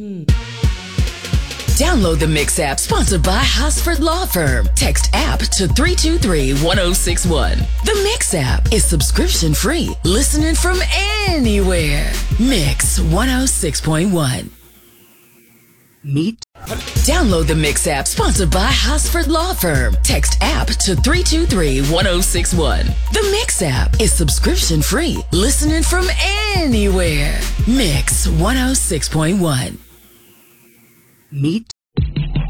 Download the Mix app, sponsored by Hosford Law Firm. Text app to 323-1061. The Mix app is subscription free, listening from anywhere. Mix 106.1. Meet. Download the Mix app, sponsored by Hosford Law Firm. Text app to 323-1061. The Mix app is subscription free, listening from anywhere. Mix 106.1. Meet